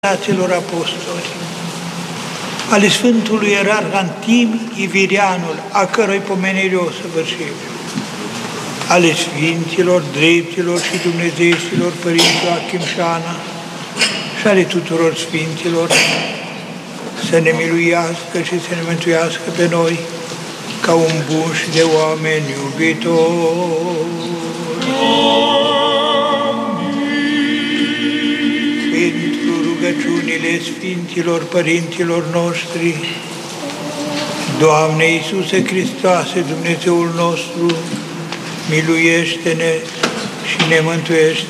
Fraților apostoli, ale Sfântului Ierarh Antim Ivirianul, a cărui pomenire o săvârșim, ale Sfinților, Dreptilor și Dumnezeieștilor Părinții Joachim și Ana și ale tuturor Sfinților, să ne miluiască și să ne mântuiască pe noi ca un bun și de oameni iubitori. Pentru rugăciunile Sfinților Părinților noștri, Doamne Iisuse Hristoase, Dumnezeul nostru, miluiește-ne și ne mântuiește.